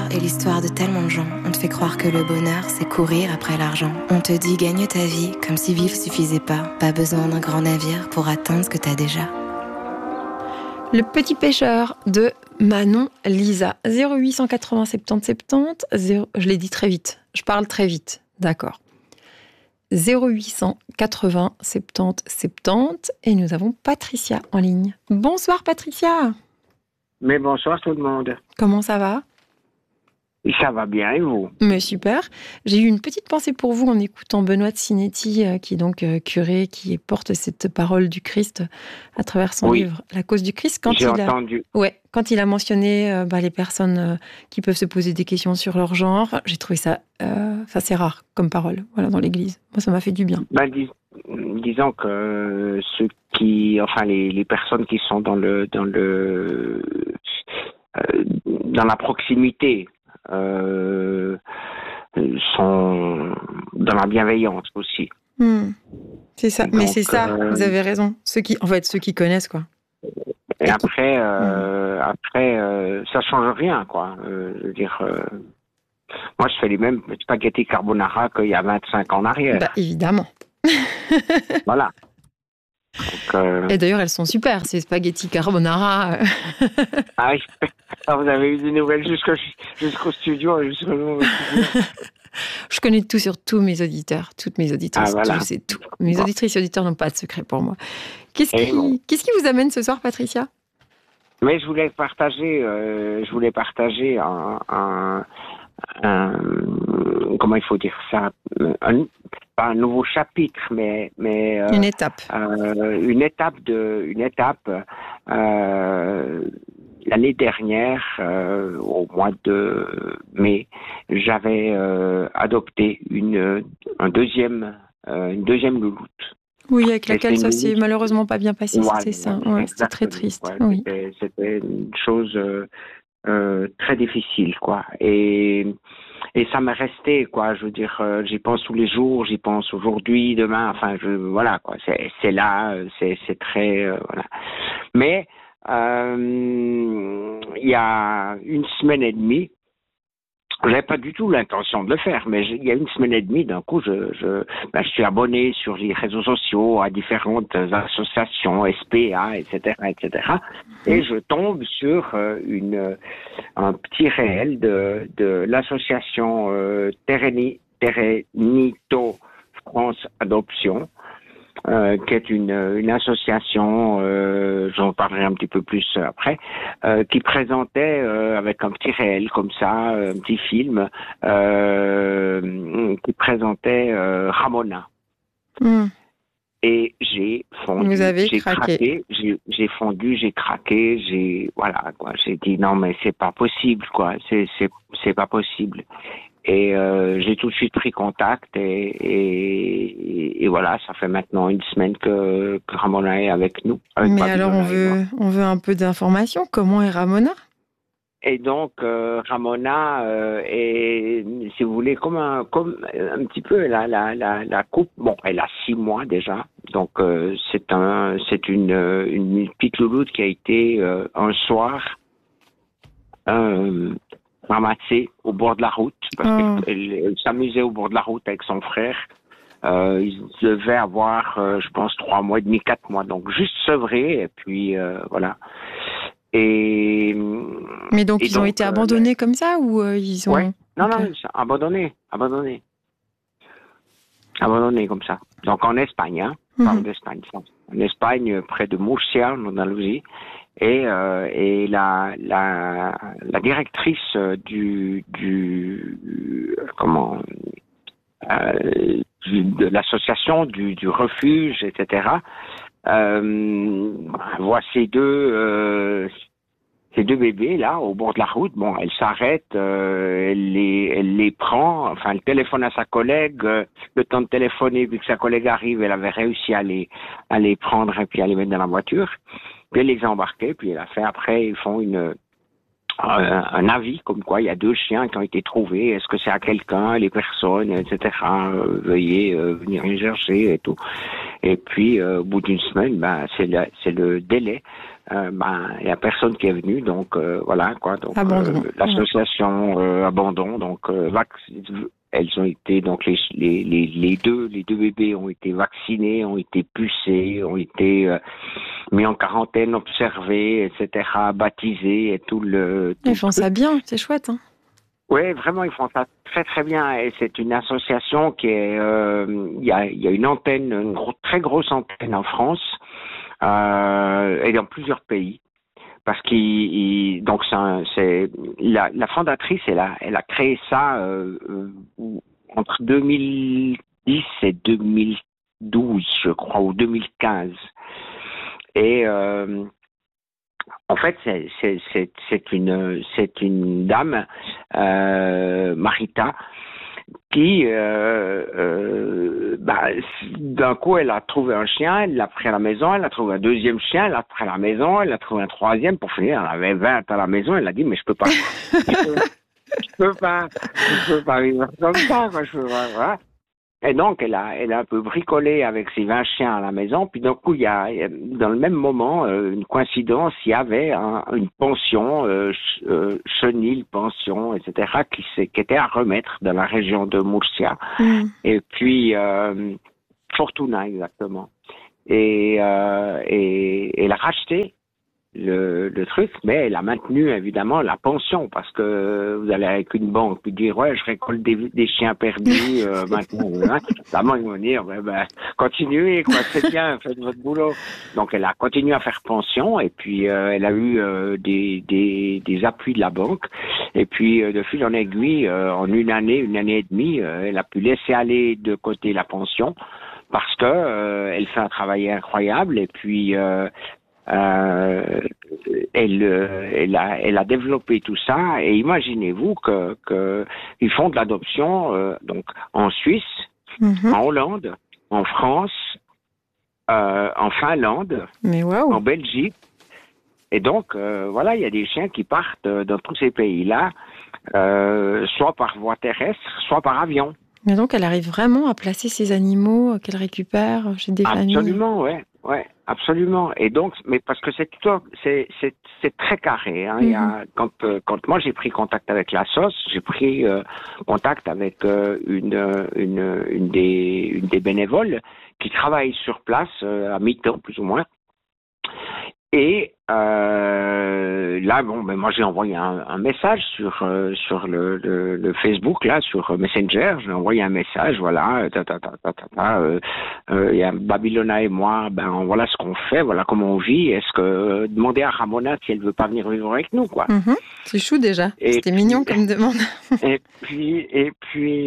est l'histoire de tellement de gens. On te fait croire que le bonheur, c'est courir après l'argent. On te dit gagne ta vie, comme si vivre suffisait pas. Pas besoin d'un grand navire pour atteindre ce que t'as déjà. Le petit pêcheur de Manon Lisa. 0880 70 70. Je l'ai dit très vite. Je parle très vite. D'accord. 0880 70 70. Et nous avons Patricia en ligne. Bonsoir Patricia. Mais bonsoir tout le monde. Comment ça va ? Ça va bien et vous ? Mais super. J'ai eu une petite pensée pour vous en écoutant Benoît de Sinetti, qui est donc curé, qui porte cette parole du Christ à travers son livre La cause du Christ. J'ai entendu. Quand il a mentionné les personnes qui peuvent se poser des questions sur leur genre, j'ai trouvé ça c'est rare comme parole, voilà, dans l'Église. Moi, ça m'a fait du bien. Disons que les personnes qui sont dans la proximité sont dans la bienveillance aussi. C'est ça. Donc, mais c'est ça, vous avez raison. Ceux qui connaissent, quoi. Et après, ça change rien, quoi. Je veux dire, moi, je fais les mêmes spaghettis carbonara qu'il y a 25 ans en arrière. Évidemment. Voilà. Donc, Et d'ailleurs, elles sont super, ces spaghettis carbonara. Ah oui, vous avez eu des nouvelles jusqu'au studio. Je connais tout sur tous mes auditeurs, toutes mes auditrices. Voilà. Je sais tout. Mes auditrices et auditeurs n'ont pas de secret pour moi. Qu'est-ce qui vous amène ce soir, Patricia ? Mais je voulais partager comment il faut dire ça, pas un nouveau chapitre, mais une étape. L'année dernière, au mois de mai, j'avais adopté une deuxième louloute. Oui, avec laquelle ça s'est malheureusement pas bien passé, c'était ça. Ouais, c'était très triste. Ouais, oui. C'était une chose très difficile, quoi. Et ça m'est resté, quoi. Je veux dire, j'y pense tous les jours, j'y pense aujourd'hui, demain. Enfin, voilà, quoi. C'est là, c'est très, voilà. Mais il y a une semaine et demie, j'avais pas du tout l'intention de le faire, mais il y a une semaine et demie, d'un coup, je suis abonné sur les réseaux sociaux à différentes associations, SPA, etc., etc. Et je tombe sur un petit réel de l'association Terenito France Adoption, qui est une association, j'en parlerai un petit peu plus après, qui présentait avec un petit réel comme ça, un petit film, qui présentait Ramona. Et j'ai fondu, j'ai craqué, j'ai fondu, j'ai craqué, voilà, quoi. J'ai dit non mais c'est pas possible, quoi, c'est pas possible. Et j'ai tout de suite pris contact et voilà, ça fait maintenant une semaine que Ramona est avec nous. Mais alors on veut un peu d'informations. Comment est Ramona ? Et donc Ramona est, si vous voulez, comme un petit peu la coupe. Bon, elle a 6 mois déjà, donc c'est une petite louloute qui a été un soir ramassée au bord de la route parce qu'elle s'amusait au bord de la route avec son frère. Ils devaient avoir, je pense, 3 mois et demi, 4 mois, donc juste sevrés et puis voilà. Mais donc ils ont été abandonnés comme ça ou ils ont... Ouais. Non, abandonnés comme ça. Donc en Espagne, on parle d'Espagne. En Espagne, près de Murcia, en Andalousie, et la directrice de l'association du refuge, etc. Voit ces deux bébés là au bord de la route. Bon, elle s'arrête, elle les prend, enfin elle téléphone à sa collègue, le temps de téléphoner, vu que sa collègue arrive, elle avait réussi à les prendre et puis à les mettre dans la voiture, puis elle les a embarqués, puis après ils font un avis comme quoi il y a 2 chiens qui ont été trouvés, est-ce que c'est à quelqu'un, les personnes, etc. Veuillez venir les chercher et tout. Et puis au bout d'une semaine, c'est le délai il y a personne qui est venu, donc voilà quoi. Donc l'association Abandon, donc elles ont été donc les deux bébés ont été vaccinés, ont été pucés, ont été mis en quarantaine, observés, etc., baptisés et tout le. Ils font ça bien, c'est chouette. Hein. Oui, vraiment, ils font ça très très bien. Et c'est une association qui est, il y a une antenne, très grosse antenne en France et dans plusieurs pays. Parce donc c'est la fondatrice, elle a créé ça entre 2010 et 2012, je crois, ou 2015. Et en fait, c'est une dame, Marita, qui d'un coup elle a trouvé un chien, elle l'a pris à la maison, elle a trouvé un deuxième chien, elle l'a pris à la maison, elle a trouvé un troisième, pour finir elle avait 20 à la maison, elle a dit mais je peux pas je peux pas vivre comme ça, quoi, voilà. Et donc, elle a un peu bricolé avec ses 20 chiens à la maison. Puis d'un coup, il y a, dans le même moment, une coïncidence, il y avait une pension, chenille, pension, etc., qui était à remettre dans la région de Murcia. Et puis, Fortuna, exactement. Et elle a racheté le truc, mais elle a maintenu évidemment la pension, parce que vous allez avec une banque puis dire ouais je récolte des chiens perdus maintenant, la banque va dire continuez quoi, c'est bien, faites votre boulot. Donc elle a continué à faire pension et puis elle a eu des appuis de la banque et puis de fil en aiguille en une année et demie elle a pu laisser aller de côté la pension parce que elle fait un travail incroyable et puis elle a développé tout ça et imaginez-vous que ils font de l'adoption donc en Suisse, en Hollande, en France, en Finlande, en Belgique et donc voilà, il y a des chiens qui partent dans tous ces pays-là, soit par voie terrestre, soit par avion. Mais donc elle arrive vraiment à placer ces animaux qu'elle récupère chez des familles. Absolument, ouais, absolument. Et donc, mais parce que c'est très carré. Hein. Il y a, quand moi j'ai pris contact avec la SOS, j'ai pris contact avec une des bénévoles qui travaille sur place à mi-temps plus ou moins. Et là, moi j'ai envoyé un message sur le Facebook là, sur Messenger. J'ai envoyé un message, voilà, il y a Babylona et moi, voilà ce qu'on fait, voilà comment on vit. Est-ce que demander à Ramona si elle veut pas venir vivre avec nous, quoi. C'est chou déjà. C'était mignon comme demande. Et puis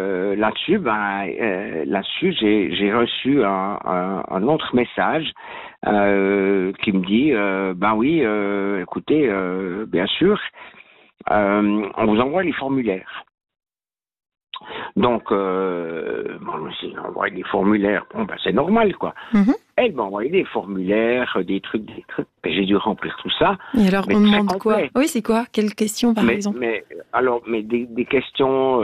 là-dessus, j'ai reçu un autre message. Qui me dit oui, écoutez, bien sûr, on vous envoie les formulaires. Donc je me suis dit, envoyer des formulaires, c'est normal quoi. Elle m'a envoyé des formulaires, des trucs, et j'ai dû remplir tout ça. Et alors on demande quoi? Oui, c'est quoi? Quelles questions par exemple? Mais des questions.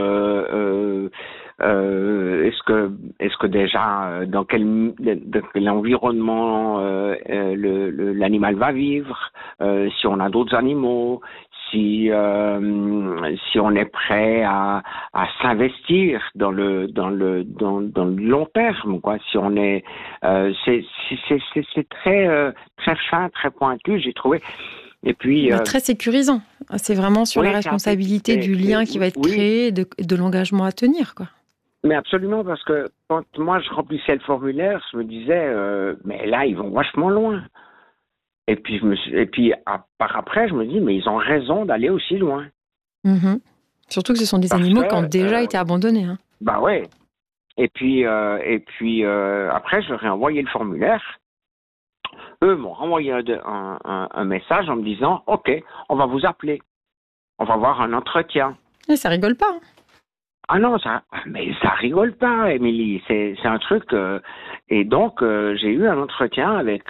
Est-ce que déjà dans quel environnement l'animal va vivre, si on a d'autres animaux, si on est prêt à s'investir dans le long terme, quoi. Si on est c'est très fin, très pointu, j'ai trouvé. Et puis très sécurisant. C'est vraiment sur la responsabilité du lien qui va être créé et de l'engagement à tenir, quoi. Mais absolument, parce que quand moi je remplissais le formulaire, je me disais mais là ils vont vachement loin. Et puis par après je me dis mais ils ont raison d'aller aussi loin. Surtout que ce sont des animaux qui ont déjà été abandonnés. Hein. Bah ouais. Et puis après je leur ai envoyé le formulaire. Eux m'ont renvoyé un message en me disant ok, on va vous appeler, on va avoir un entretien. Et ça rigole pas. Hein. Ah non, mais ça rigole pas, Émilie. C'est un truc. Et donc j'ai eu un entretien avec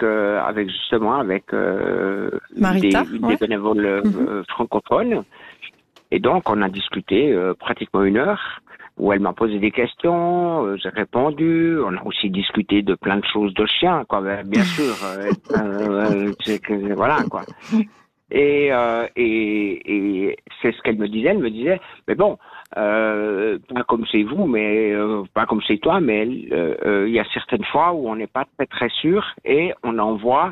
Marita, des bénévoles francophones. Et donc on a discuté pratiquement 1 heure. où elle m'a posé des questions, j'ai répondu. On a aussi discuté de plein de choses de chiens, quoi. Bien sûr, voilà, quoi. Et c'est ce qu'elle me disait. Elle me disait, mais bon, pas comme c'est vous, mais pas comme c'est toi, mais il y a certaines fois où on n'est pas très très sûr et on envoie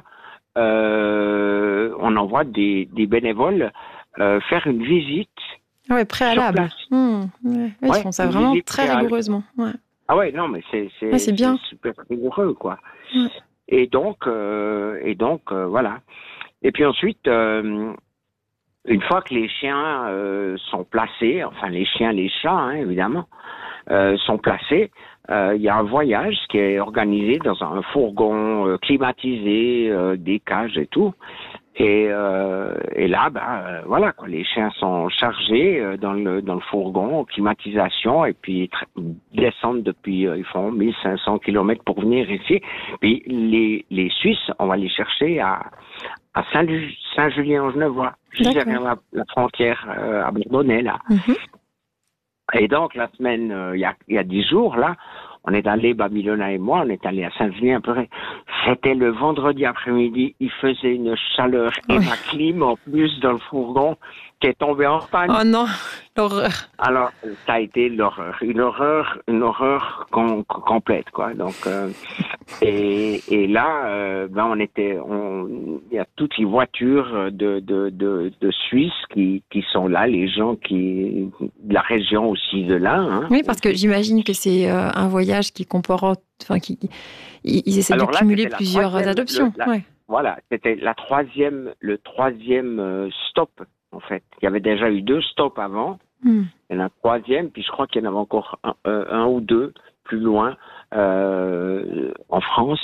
des bénévoles faire une visite. Ouais, préalable. Ouais, ils font ça vraiment très rigoureusement. Ouais. Ah ouais, non, mais c'est bien. super rigoureux, quoi. Ouais. Et donc, voilà. Et puis ensuite, une fois que les chiens sont placés, enfin les chiens, les chats, hein, évidemment, sont placés, il y a un voyage qui est organisé dans un fourgon climatisé, des cages et tout. Et là, voilà, quoi, les chiens sont chargés dans le fourgon, climatisation, et puis ils descendent depuis, ils font 1500 kilomètres pour venir ici. Puis les Suisses, on va les chercher à Saint-Julien-en-Genevois, juste derrière la frontière à Bourbonnais, là. Mm-hmm. Et donc, la semaine, il y a 10 jours, là, on est allé, Babylona et moi, on est allé à Saint-Julien. C'était le vendredi après-midi, il faisait une chaleur et ma clim, en plus, dans le fourgon, qui est tombée en panne. Oh non, l'horreur. Alors, ça a été l'horreur. Une horreur complète, quoi. Donc, et là, il y a toutes les voitures de Suisse qui sont là, les gens de la région aussi de là. Hein. Oui, parce que j'imagine que c'est un voyage qui comporte, ils essaient de cumuler plusieurs adoptions. Voilà, c'était le troisième stop, en fait. Il y avait déjà eu 2 stops avant. Il y en a un troisième, puis je crois qu'il y en avait encore un ou 2 plus loin en France.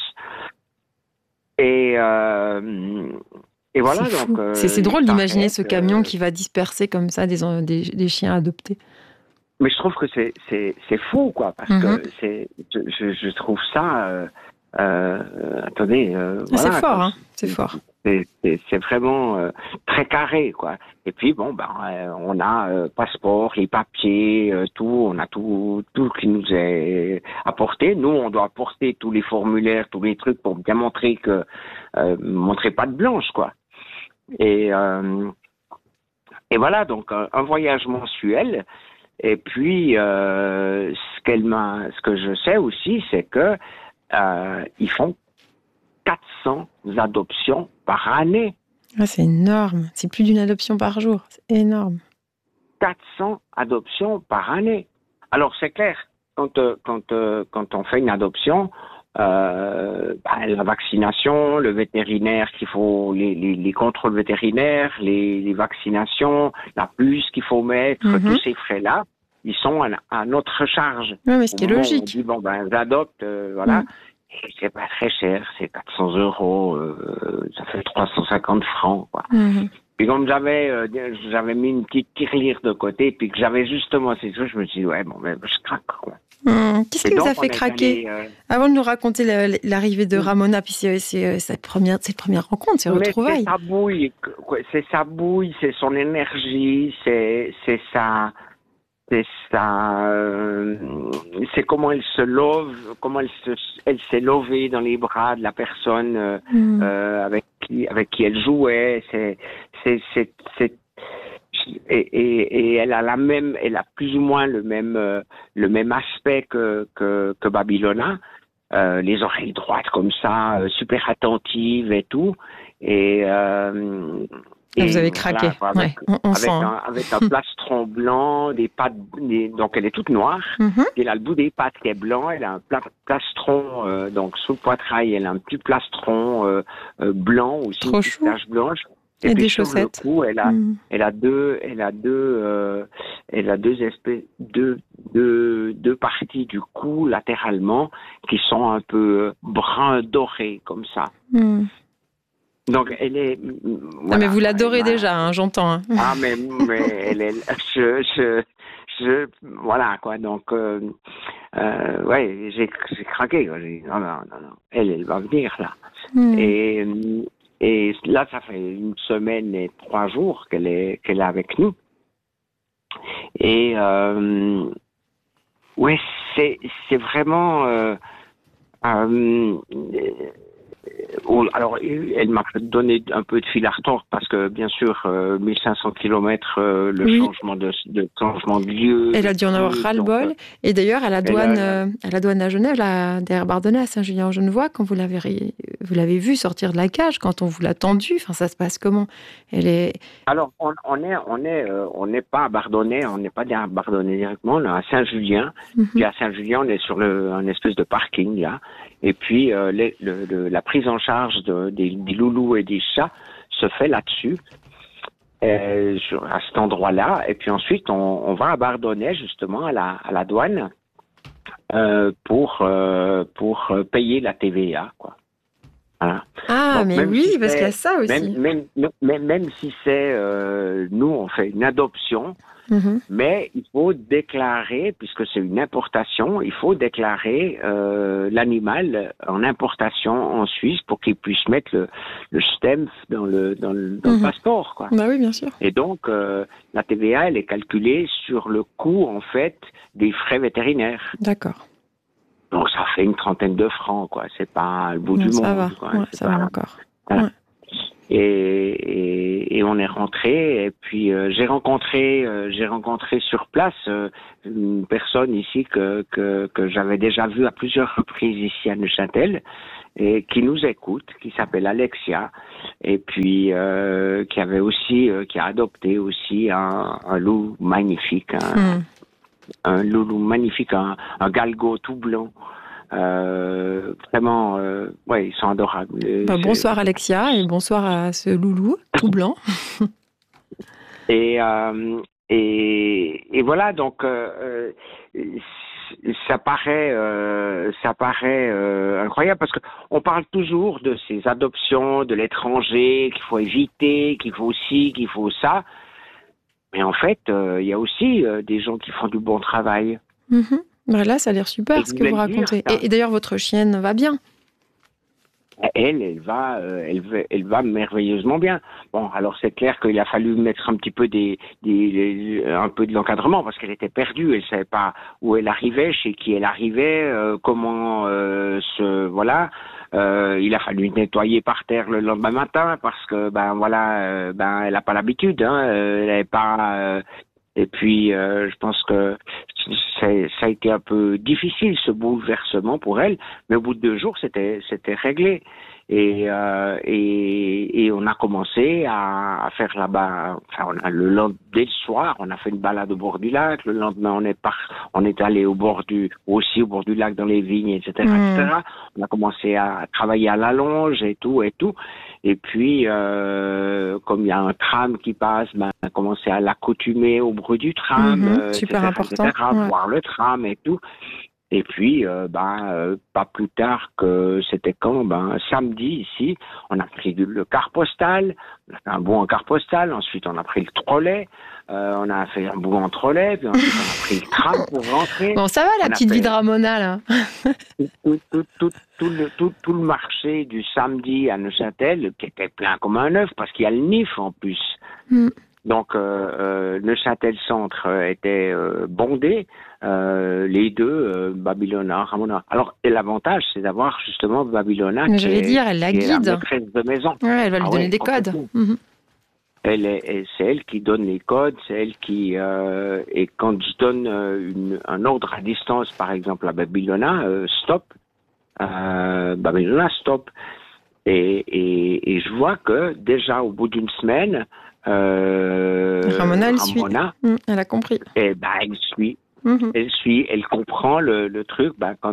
Et voilà, donc. C'est drôle d'imaginer ce camion qui va disperser comme ça des chiens adoptés. Mais je trouve que c'est fou, quoi, parce que je trouve ça. Attendez. C'est fort, hein. C'est fort. C'est vraiment très carré, quoi. Et puis bon, on a passeport, les papiers, tout, on a tout qui nous est apporté. Nous, on doit apporter tous les formulaires, tous les trucs pour bien montrer montrer patte blanche, quoi. Et voilà, donc un voyage mensuel. Et puis ce que je sais aussi, c'est que ils font 400 adoptions par année. Ah, c'est énorme. C'est plus d'une adoption par jour. C'est énorme. 400 adoptions par année. Alors, c'est clair, quand on fait une adoption, la vaccination, le vétérinaire qu'il faut, les contrôles vétérinaires, les vaccinations, la puce qu'il faut mettre, tous ces frais-là, ils sont à notre charge. Oui, mais ce qui est logique. On dit, j'adopte, voilà. Et c'est pas très cher, c'est 400 €, ça fait 350 francs, quoi. Puis comme j'avais mis une petite tirelire de côté, puis que j'avais justement ces trucs, je me suis dit, je craque, quoi. Qu'est-ce qui vous a fait craquer avant de nous raconter l'arrivée de Ramona, puis c'est cette première rencontre, ces retrouvailles? C'est sa bouille, c'est son énergie, c'est comment elle se love, comment elle s'est levée dans les bras de la personne avec qui elle jouait. Et elle a plus ou moins le même aspect que Babylona, les oreilles droites comme ça, super attentive et tout. Et vous avez craqué, voilà, on sent. Avec un plastron blanc, des pattes, donc elle est toute noire. Elle a le bout des pattes qui est blanc, elle a un plastron, donc sous le poitrail, elle a un petit plastron blanc aussi, trop une chou. tache blanche. Et des chaussettes. Le cou, elle a deux espèces, deux parties du cou latéralement qui sont un peu brun doré comme ça. Donc, elle est. Voilà, mais vous l'adorez déjà, hein, j'entends. Hein. Ah, mais elle est. Voilà, quoi. Donc, j'ai craqué. Quoi. J'ai dit, non. Elle va venir, là. Et là, ça fait 1 semaine et 3 jours qu'elle est avec nous. Et ouais, c'est vraiment. Alors, elle m'a donné un peu de fil à retordre parce que, bien sûr, 1500 kilomètres, le Oui. changement de changement de lieu. Elle a dû en avoir ras-le-bol. Et d'ailleurs, à la douane, Elle à la douane à Genève, là, derrière Bardonnay, à Saint-Julien-en-Genevois, quand vous l'avez vue sortir de la cage, quand on vous l'a tendue, enfin, ça se passe comment? Elle est. Alors, on n'est pas à Bardonnay, on n'est pas à Bardonnay directement, on est à Saint-Julien. Puis à Saint-Julien, on est sur un espèce de parking, là. Et puis, la prise en charge des loulous et des chats se fait là-dessus, à cet endroit-là. Et puis ensuite, on va à Bardonnay, justement, à la douane, pour payer la TVA, quoi. Voilà. Ah, Donc, mais même oui, si parce qu'il y a ça aussi. même si c'est, nous, on fait une adoption, mais il faut déclarer, puisque c'est une importation, il faut déclarer l'animal en importation en Suisse pour qu'il puisse mettre le stem dans le passeport, quoi. Bah oui, bien sûr. Et donc, la TVA, elle est calculée sur le coût, en fait, des frais vétérinaires. D'accord. Donc, ça fait une trentaine de francs, quoi. C'est pas le bout du ça monde, va. quoi. Ouais, ça va encore. Voilà. Ouais. Et on est rentré, et puis j'ai rencontré sur place une personne ici que j'avais déjà vue à plusieurs reprises ici à Neuchâtel, et qui nous écoute, qui s'appelle Alexia, et puis qui avait aussi qui a adopté aussi un loup magnifique, un loulou magnifique, un galgo tout blanc. Vraiment, ouais, ils sont adorables. Bonsoir Alexia et bonsoir à ce loulou tout blanc. Et voilà, donc ça paraît incroyable parce que on parle toujours de ces adoptions de l'étranger qu'il faut éviter, qu'il faut ci, qu'il faut ça. Mais en fait, il y a aussi des gens qui font du bon travail. Bah là, ça a l'air super ce que vous racontez. Et d'ailleurs, votre chienne va bien. Elle va merveilleusement bien. Bon, alors c'est clair qu'il a fallu mettre un petit peu un peu de l'encadrement parce qu'elle était perdue. Elle savait pas où elle arrivait, chez qui elle arrivait, comment voilà. Il a fallu nettoyer par terre le lendemain matin parce que elle a pas l'habitude. Elle n'est pas. Et puis, je pense que ça a été un peu difficile, ce bouleversement pour elle, mais au bout de 2 jours, c'était réglé. Et on a commencé à faire là-bas, dès le soir, on a fait une balade au bord du lac. Le lendemain, on est allé au bord du lac dans les vignes, etc., etc. On a commencé à travailler à la longe et tout. Et puis, comme il y a un tram qui passe, on a commencé à l'accoutumer au bruit du tram, super important, voir le tram et tout. Et puis, pas plus tard que c'était quand, samedi ici, on a pris le car postal, on a fait un bout en car postal, ensuite on a pris le trolley, on a fait un bout en trolley, puis ensuite on a pris le tram pour rentrer. Bon, ça va la petite vie de Ramona, là. Tout le marché du samedi à Neuchâtel, qui était plein comme un œuf, parce qu'il y a le NIF en plus. Donc, Neuchâtel Centre était bondé, les deux, Babylona, Ramona. Alors, et l'avantage, c'est d'avoir justement Babylona qui est la maîtresse de maison. Ouais, elle va lui donner des codes. C'est elle qui donne les codes, c'est elle qui... et quand je donne un ordre à distance, par exemple à Babylona, stop, Babylona, stop. Et je vois que déjà au bout d'une semaine, Ramona, elle suit. Elle a compris. Et elle suit. Elle suit, elle comprend le truc. Quand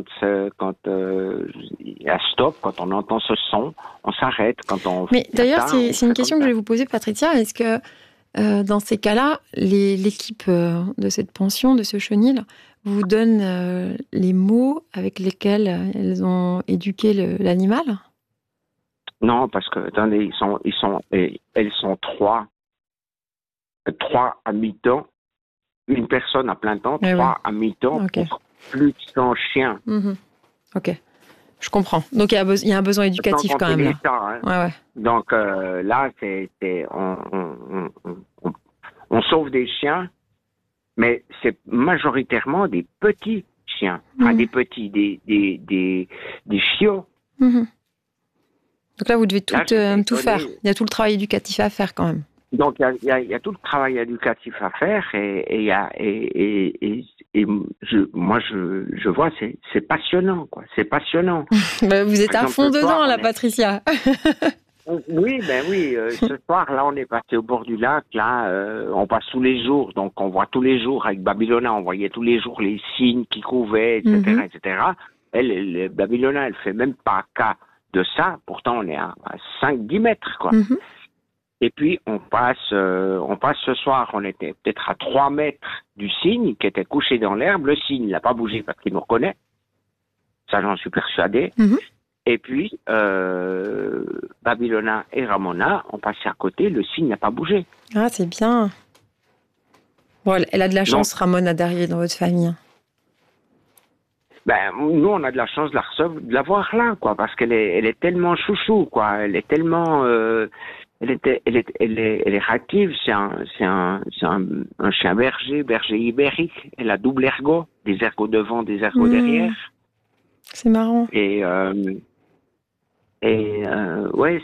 il y a stop, quand on entend ce son, on s'arrête. Mais d'ailleurs, c'est une question que je vais vous poser, Patricia. Est-ce que dans ces cas-là, l'équipe de cette pension, de ce chenil, vous donne les mots avec lesquels elles ont éduqué l'animal? Non, parce que attendez, elles sont trois à mi-temps. Une personne à plein temps, 3 à mi-temps, pour plus de 100 chiens. Ok, je comprends. Donc il y a un besoin éducatif quand même là. Ouais. Donc là, on sauve des chiens, mais c'est majoritairement des petits chiens, enfin des petits, des chiots. Donc là, vous devez tout faire. Il y a tout le travail éducatif à faire quand même. Donc il y a tout le travail éducatif à faire et moi je vois c'est passionnant quoi, c'est passionnant. Vous êtes à fond dedans là, Patricia. Oui, ce soir, là, on est passé au bord du lac, là, on passe tous les jours, donc on voit tous les jours, avec Babylona, on voyait tous les jours les signes qui couvaient, etc., etc. Elle, Babylona, elle fait même pas cas de ça, pourtant on est à 5-10 mètres, quoi. Et puis, on passe ce soir, on était peut-être à 3 mètres du cygne, qui était couché dans l'herbe, le cygne n'a pas bougé parce qu'il nous reconnaît, ça j'en suis persuadé. Et puis, Babylona et Ramona ont passé à côté, le cygne n'a pas bougé. Ah, c'est bien. Bon, elle a de la chance, Ramona, derrière dans votre famille. Nous, on a de la chance de la voir là, quoi, parce qu'elle est tellement chouchou, quoi. Elle est tellement, elle est réactive. C'est un chien berger ibérique. Elle a double ergot, des ergots devant, des ergots derrière. C'est marrant. Ouais,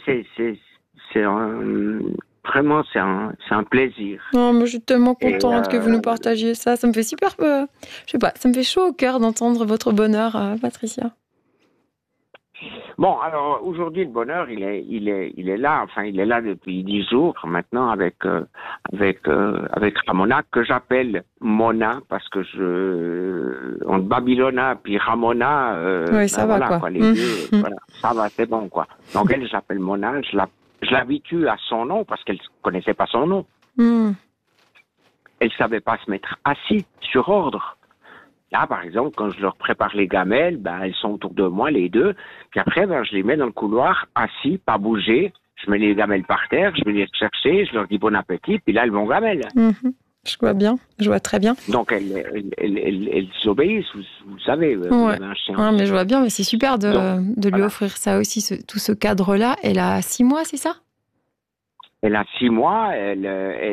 vraiment, c'est un plaisir. Non, mais je suis tellement contente que vous nous partagiez ça. Ça me fait super, je sais pas, ça me fait chaud au cœur d'entendre votre bonheur, Patricia. Bon, alors aujourd'hui, le bonheur, il est là. Enfin, il est là depuis 10 jours maintenant avec Ramona, que j'appelle Mona, parce que entre Babylona puis Ramona, oui, ça va, quoi. Les deux, voilà, ça va, c'est bon, quoi. Donc elle, j'appelle Mona, je l'habitue à son nom parce qu'elle connaissait pas son nom. Elle savait pas se mettre assis sur ordre. Là, par exemple, quand je leur prépare les gamelles, elles sont autour de moi, les deux. Puis après, je les mets dans le couloir, assis, pas bouger. Je mets les gamelles par terre, je vais les chercher, je leur dis bon appétit, puis là, elles vont gamelles. Je vois bien, je vois très bien. Donc, elles obéissent, vous savez, vous avez un chien. Mais je vois bien, mais c'est super de lui offrir ça aussi, tout ce cadre-là. Elle a 6 mois, c'est ça ? Elle a 6 mois, elle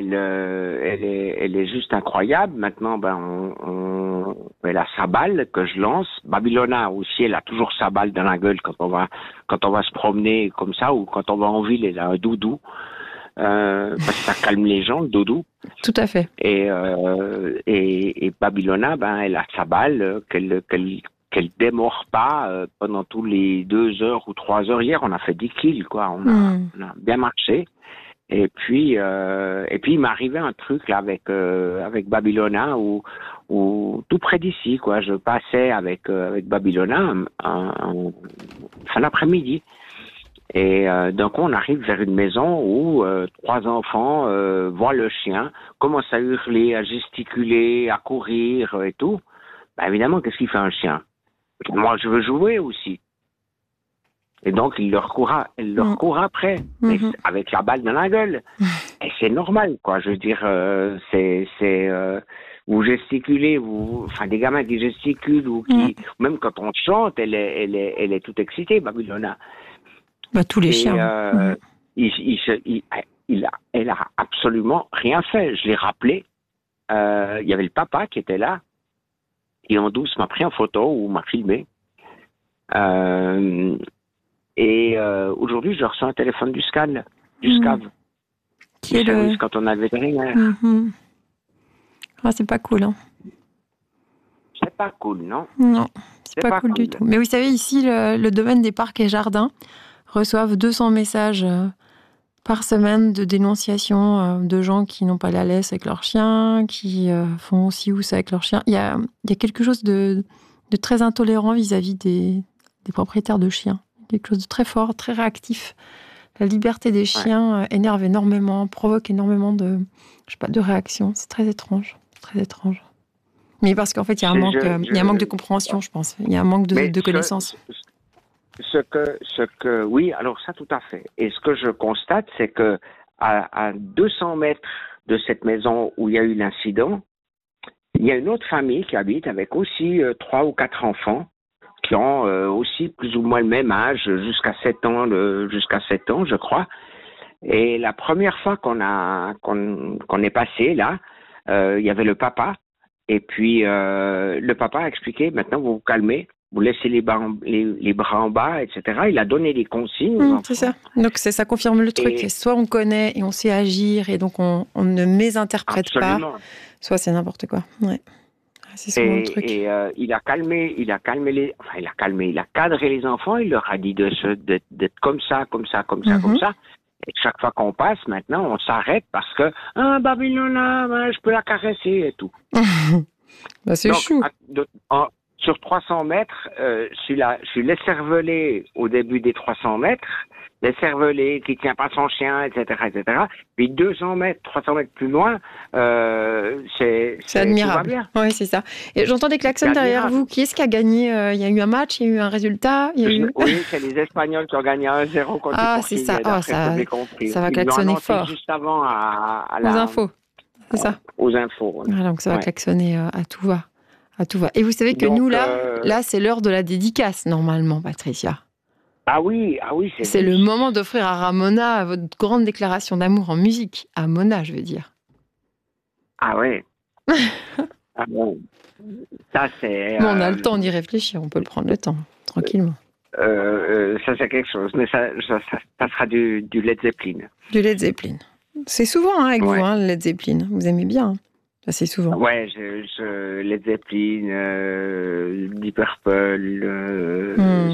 est juste incroyable. Maintenant, elle a sa balle que je lance. Babylona aussi, elle a toujours sa balle dans la gueule quand on va se promener comme ça, ou quand on va en ville, elle a un doudou. Parce que ça calme les gens, le doudou. Tout à fait. Et Babylona, elle a sa balle qu'elle démord pas pendant tous les 2 heures ou 3 heures. Hier, on a fait 10 kills, quoi. On a bien marché. Et puis il m'est arrivé un truc là avec Babylona où tout près d'ici, quoi. Je passais avec Babylona fin d'après-midi. Et donc on arrive vers une maison où 3 enfants voient le chien, commencent à hurler, à gesticuler, à courir et tout. Évidemment, qu'est-ce qu'il fait un chien? Moi, je veux jouer aussi. Et donc, il leur court après, mais avec la balle dans la gueule. Et c'est normal, quoi. Je veux dire, vous gesticulez, enfin, des gamins qui gesticulent ou qui, même quand on chante, elle est toute excitée, Babylona. Tous les chiens. Elle a absolument rien fait. Je l'ai rappelé. Il y avait le papa qui était là, qui en douce m'a pris en photo ou m'a filmé. Et aujourd'hui, je reçois un téléphone du SCAV. Qui est quand on a le vétérinaire. C'est pas cool, hein. C'est pas cool, non? Non, c'est pas cool du tout. Mais vous savez, ici, le domaine des parcs et jardins reçoivent 200 messages par semaine de dénonciation de gens qui n'ont pas la laisse avec leurs chiens, qui font ci ou ça avec leurs chiens. Il y a quelque chose de très intolérant vis-à-vis des propriétaires de chiens. Quelque chose de très fort, très réactif. La liberté des chiens énerve énormément, provoque énormément de réactions. C'est très étrange, très étrange. Mais parce qu'en fait, il y a un manque de compréhension, je pense. Il y a un manque de connaissances. Oui, alors ça, tout à fait. Et ce que je constate, c'est que à 200 mètres de cette maison où il y a eu l'incident, il y a une autre famille qui habite avec aussi 3 ou 4 enfants qui ont aussi plus ou moins le même âge, jusqu'à 7 ans, je crois. Et la première fois qu'on est passé là, il y avait le papa Et puis, le papa a expliqué, maintenant vous vous calmez, vous laissez les bras en bas, etc. Il a donné des consignes aux enfants. C'est ça. Donc ça confirme le truc. Soit on connaît et on sait agir et donc on ne mésinterprète pas, soit c'est n'importe quoi. Ouais. C'est souvent le truc. Et il a cadré les enfants, il leur a dit d'être comme ça, comme ça, comme ça, comme ça. Et chaque fois qu'on passe, maintenant, on s'arrête parce que Babylona, je peux la caresser et tout. Bah, c'est chou. Sur 300 mètres, je suis l'écervelé au début des 300 mètres, l'écervelé qui tient pas son chien, etc., etc. Puis 200 mètres, 300 mètres plus loin, c'est admirable. Oui, c'est ça. Et j'entends des klaxons derrière vous. Qui est-ce qui a gagné? Il y a eu un match, il y a eu un résultat? Oui, c'est les Espagnols qui ont gagné 1-0 contre les Portugais. C'est ça. Ça va klaxonner fort. Juste avant aux infos. C'est ça. Aux infos. Voilà, donc ça va klaxonner à tout va. À tout va. Et vous savez que donc, nous, là, c'est l'heure de la dédicace, normalement, Patricia. Ah oui, c'est le moment d'offrir à Ramona votre grande déclaration d'amour en musique. À Mona, je veux dire. Ah ouais. Ah bon. Ça, c'est... Bon, on a le temps d'y réfléchir, on peut le prendre le temps, tranquillement. Ça, c'est quelque chose, mais ça sera du Led Zeppelin. Du Led Zeppelin. C'est souvent avec vous, le Led Zeppelin. Vous aimez bien, assez souvent. Ouais, Led Zeppelin, Deep Purple,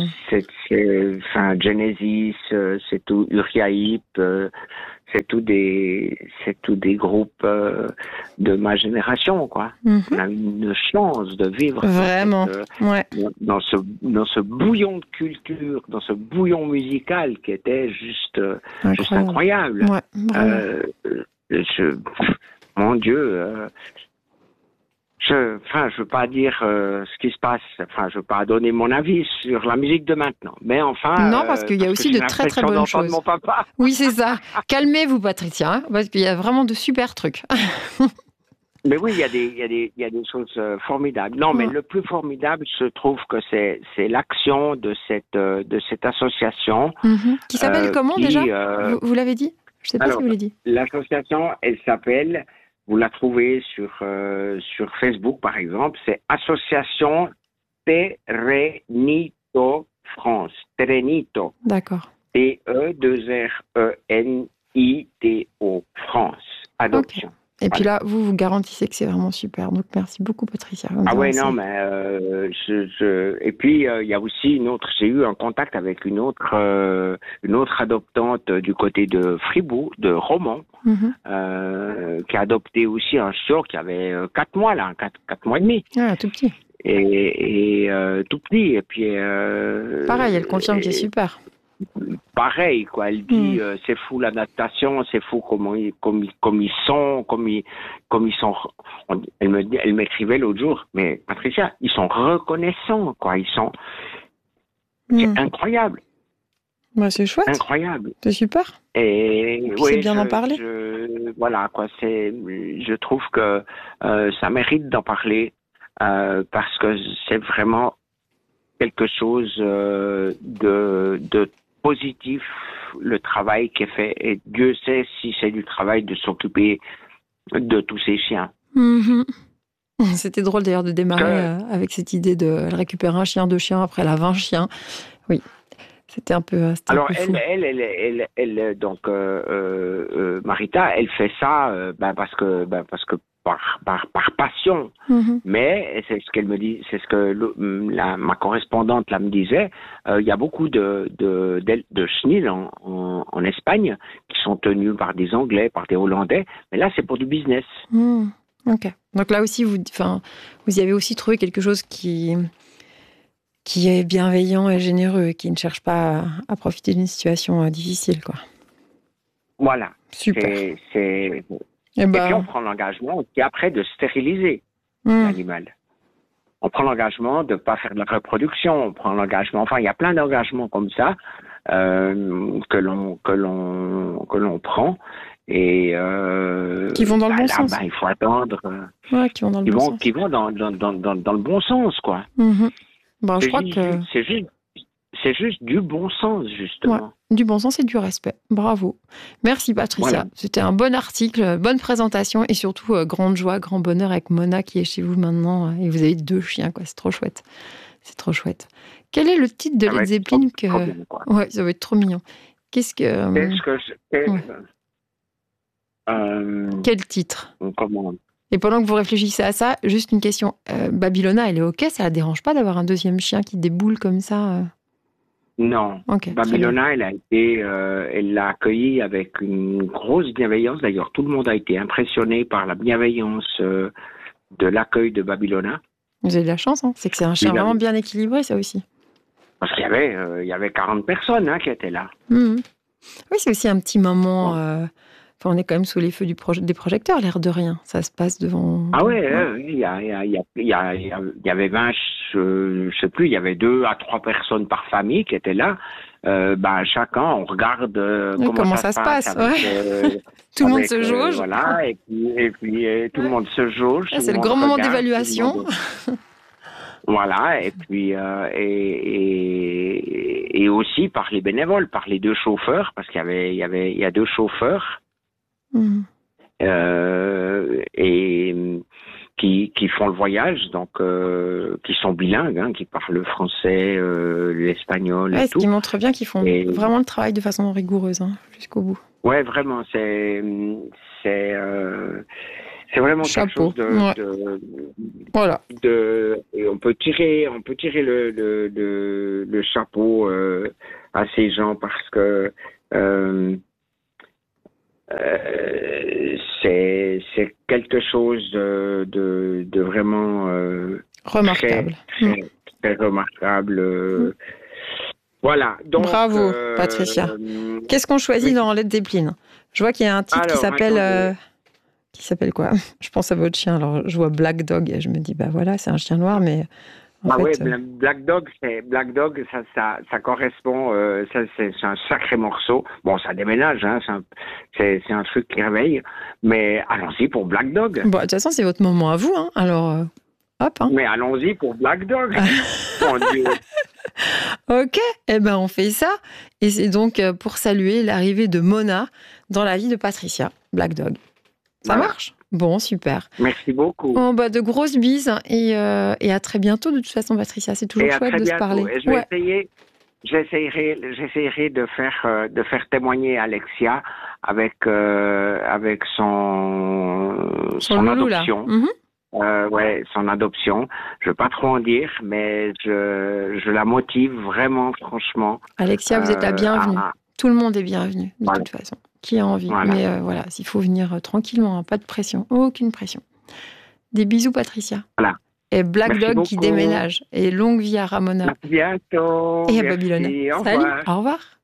Genesis, c'est tout, Uriah Heep, c'est tout des groupes de ma génération, quoi. On a eu une chance de vivre vraiment dans ce bouillon de culture, dans ce bouillon musical qui était juste incroyable. Mon Dieu, je veux pas dire ce qui se passe, je veux pas donner mon avis sur la musique de maintenant, mais enfin... Non, parce qu'il y a aussi de très très bonnes choses. Mon papa. Oui, c'est ça. Calmez-vous, Patricia, parce qu'il y a vraiment de super trucs. Mais oui, il y a des choses formidables. Non, mais le plus formidable, je trouve que c'est l'action de cette association. Qui s'appelle comment déjà vous l'avez dit? Je ne sais pas si vous l'avez dit. L'association, elle s'appelle, vous la trouvez sur Facebook par exemple, c'est Association Terenito France. Terenito. D'accord. T-E-2-R-E-N-I-T-O France. Adoption. Okay. Et puis là, vous garantissez que c'est vraiment super. Donc, merci beaucoup, Patricia. Ah ouais, non, mais et puis il y a aussi j'ai eu un contact avec une autre adoptante du côté de Fribourg, de Romont, qui a adopté aussi un chiot qui avait 4 mois là, 4 mois et demi. Ah, tout petit. Et tout petit. Et puis pareil, elle confirme qu'il est super. Pareil, quoi. Elle dit c'est fou l'adaptation, c'est fou comme ils sont. Elle m'écrivait l'autre jour, mais Patricia, ils sont reconnaissants, quoi. C'est incroyable. Bah, c'est chouette. Incroyable. C'est super. Et c'est bien d'en parler. Voilà, quoi. Je trouve que ça mérite d'en parler parce que c'est vraiment quelque chose de positif, le travail qui est fait, et Dieu sait si c'est du travail de s'occuper de tous ces chiens. C'était drôle d'ailleurs de démarrer avec cette idée de récupérer un chien, 2 chiens, après elle a 20 chiens. Oui, c'était un peu alors fou. elle donc Marita, elle fait ça parce que par passion, mais c'est ce qu'elle me dit, c'est ce que ma correspondante là me disait. Il y a beaucoup de chenilles en Espagne qui sont tenus par des Anglais, par des Hollandais, mais là c'est pour du business. Ok. Donc là aussi vous y avez aussi trouvé quelque chose qui est bienveillant et généreux, qui ne cherche pas à profiter d'une situation difficile, quoi. Voilà. Super. Et puis on prend l'engagement aussi après de stériliser l'animal. On prend l'engagement de ne pas faire de la reproduction. On prend l'engagement. Enfin, il y a plein d'engagements comme ça que l'on prend et qui vont dans le bon sens. Il faut attendre. Qui vont dans le bon sens. Qui vont dans le bon sens, quoi. Je crois que c'est c'est juste du bon sens, justement. Ouais, du bon sens et du respect. Bravo. Merci Patricia. Voilà. C'était un bon article, bonne présentation et surtout grande joie, grand bonheur avec Mona qui est chez vous maintenant. Et vous avez 2 chiens, quoi. C'est trop chouette. C'est trop chouette. Quel est le titre de Led Zeppelin que... Ouais, ça va être trop mignon. Qu'est-ce que... Quel titre? Comment? Et pendant que vous réfléchissez à ça, juste une question. Babylona, elle est OK? Ça la dérange pas d'avoir un 2e chien qui déboule comme ça? Non. Okay, Babylona, elle l'a accueilli avec une grosse bienveillance. D'ailleurs, tout le monde a été impressionné par la bienveillance de l'accueil de Babylona. Vous avez de la chance, hein. C'est que c'est un chien vraiment bien équilibré, ça aussi. Parce qu'il y avait 40 personnes qui étaient là. Oui, c'est aussi un petit moment... on est quand même sous les feux des projecteurs, l'air de rien. Ça se passe devant... Ah ouais, il y avait 20, je sais plus, il y avait 2 à 3 personnes par famille qui étaient là. Chacun, on regarde comment ça se passe. Avec, tout le monde se jauge. Voilà, et puis tout le monde se jauge. C'est le grand moment d'évaluation. Voilà, et puis et aussi par les bénévoles, par les 2 chauffeurs, parce qu'il y a 2 chauffeurs. Et qui font le voyage, donc qui sont bilingues, qui parlent le français, l'espagnol et tout. Ce qui montre bien qu'ils font vraiment le travail de façon rigoureuse, jusqu'au bout. Ouais, vraiment, c'est vraiment chapeau. Quelque chose de voilà. Et on peut tirer le chapeau à ces gens parce que c'est quelque chose de vraiment remarquable. Très remarquable. Voilà. Donc, bravo, Patricia. Qu'est-ce qu'on choisit dans Led Zeppelin? Je vois qu'il y a un titre qui s'appelle... Qui s'appelle quoi? Je pense à votre chien. Alors, je vois Black Dog et je me dis, voilà, c'est un chien noir, mais... Black Dog, ça correspond, c'est un sacré morceau. Bon, ça déménage, c'est un truc qui réveille, mais allons-y pour Black Dog. Bon, de toute façon, c'est votre moment à vous, alors hop. Mais allons-y pour Black Dog. Mon Dieu. Ok, on fait ça. Et c'est donc pour saluer l'arrivée de Mona dans la vie de Patricia, Black Dog. Ça marche? Bon, super. Merci beaucoup. De grosses bises et à très bientôt. De toute façon, Patricia, c'est toujours chouette de se parler. Et j'essayerai de faire témoigner Alexia avec son adoption. Son adoption. Je veux pas trop en dire, mais je la motive vraiment, franchement. Alexia, vous êtes la bienvenue. Tout le monde est bienvenu, de toute façon. Qui a envie. Voilà. Mais s'il faut venir tranquillement, pas de pression, aucune pression. Des bisous, Patricia. Voilà. Et Black Dog qui déménage. Et longue vie à Ramona. À bientôt. Et à Babylona. Merci, Salut, au revoir.